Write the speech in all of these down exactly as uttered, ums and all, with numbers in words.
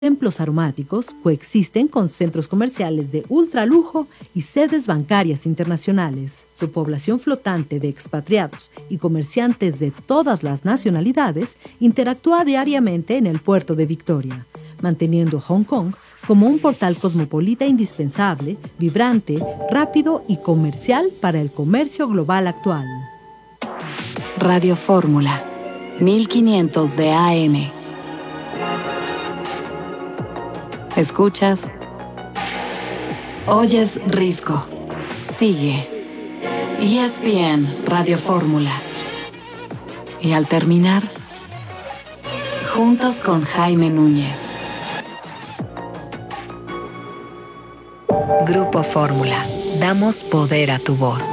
Templos aromáticos coexisten con centros comerciales de ultralujo y sedes bancarias internacionales. Su población flotante de expatriados y comerciantes de todas las nacionalidades interactúa diariamente en el puerto de Victoria, manteniendo a Hong Kong como un portal cosmopolita indispensable, vibrante, rápido y comercial para el comercio global actual. Radio Fórmula, mil quinientos de A M. Escuchas, oyes Risco, sigue E S P N Radio Fórmula. Y al terminar, juntos con Jaime Núñez. Grupo Fórmula, damos poder a tu voz.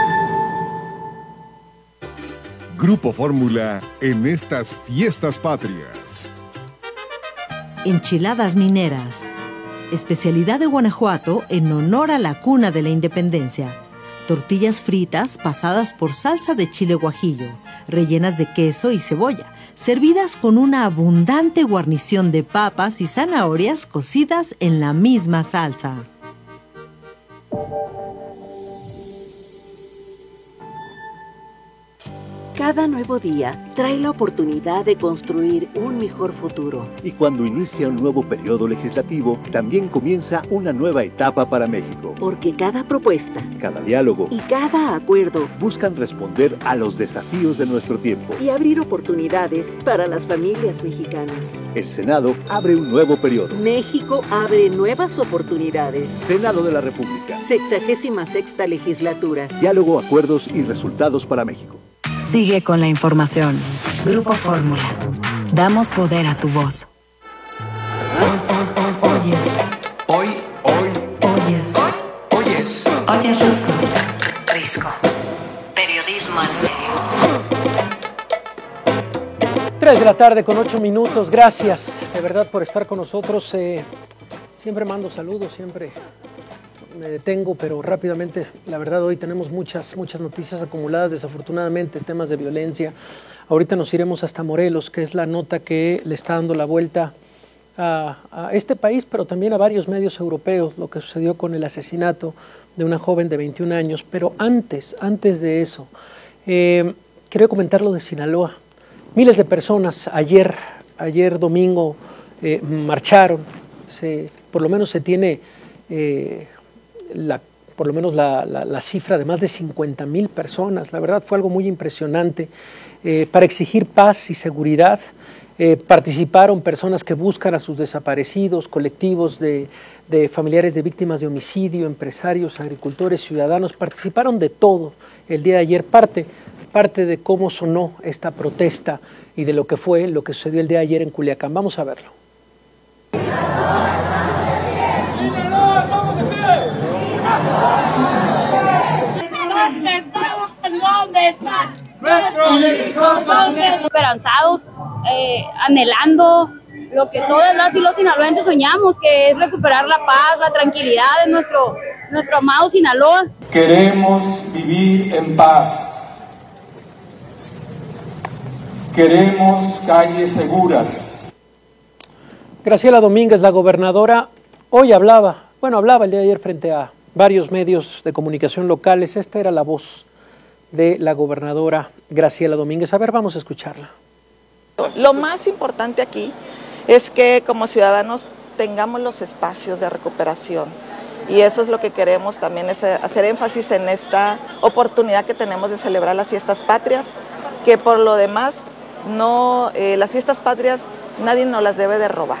Grupo Fórmula en estas fiestas patrias. Enchiladas mineras, especialidad de Guanajuato en honor a la cuna de la independencia. Tortillas fritas pasadas por salsa de chile guajillo, rellenas de queso y cebolla, servidas con una abundante guarnición de papas y zanahorias cocidas en la misma salsa. Cada nuevo día trae la oportunidad de construir un mejor futuro. Y cuando inicia un nuevo periodo legislativo, también comienza una nueva etapa para México. Porque cada propuesta, cada diálogo y cada acuerdo buscan responder a los desafíos de nuestro tiempo y abrir oportunidades para las familias mexicanas. El Senado abre un nuevo periodo. México abre nuevas oportunidades. Senado de la República. Sexagésima sexta legislatura. Diálogo, acuerdos y resultados para México. Sigue con la información. Grupo Fórmula. Damos poder a tu voz. Oyes. Hoy, hoy. Oyes. Oyes. Oyes Risco. Risco. Periodismo en serio. Tres de la tarde con ocho minutos. Gracias de verdad por estar con nosotros. Eh, siempre mando saludos, siempre me detengo, pero rápidamente, la verdad hoy tenemos muchas, muchas noticias acumuladas, desafortunadamente, temas de violencia. Ahorita nos iremos hasta Morelos, que es la nota que le está dando la vuelta a, a este país, pero también a varios medios europeos, lo que sucedió con el asesinato de una joven de veintiún años. Pero antes, antes de eso, eh, quería comentar lo de Sinaloa. Miles de personas ayer, ayer domingo, eh, marcharon, se, por lo menos se tiene... Eh, La, por lo menos la, la, la cifra de más de cincuenta mil personas. La verdad fue algo muy impresionante. Eh, para exigir paz y seguridad eh, participaron personas que buscan a sus desaparecidos, colectivos de, de familiares de víctimas de homicidio, empresarios, agricultores, ciudadanos. Participaron de todo el día de ayer. Parte, parte de cómo sonó esta protesta y de lo que fue, lo que sucedió el día de ayer en Culiacán. Vamos a verlo. ¿Dónde están? ¿Dónde están? Esperanzados, eh, anhelando lo que todas las y los sinaloenses soñamos, que es recuperar la paz, la tranquilidad de nuestro, nuestro amado Sinaloa. Queremos vivir en paz. Queremos calles seguras. Graciela Domínguez, la gobernadora, hoy hablaba, bueno, hablaba el día de ayer frente a varios medios de comunicación locales. Esta era la voz de la gobernadora Graciela Domínguez. A ver, vamos a escucharla. Lo más importante aquí es que como ciudadanos tengamos los espacios de recuperación y eso es lo que queremos también, es hacer énfasis en esta oportunidad que tenemos de celebrar las fiestas patrias, que por lo demás no, eh, las fiestas patrias nadie nos las debe de robar.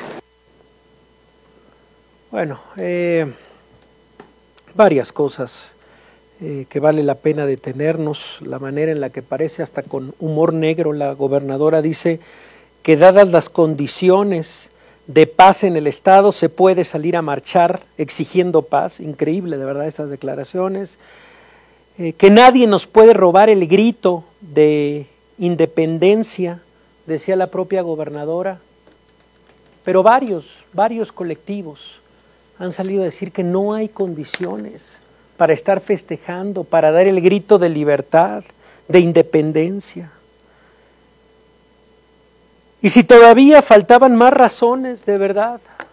Bueno, eh... varias cosas eh, que vale la pena detenernos, la manera en la que parece hasta con humor negro la gobernadora dice que dadas las condiciones de paz en el estado se puede salir a marchar exigiendo paz. Increíble de verdad estas declaraciones, eh, que nadie nos puede robar el grito de independencia, decía la propia gobernadora, pero varios, varios colectivos han salido a decir que no hay condiciones para estar festejando, para dar el grito de libertad, de independencia. Y si todavía faltaban más razones, de verdad,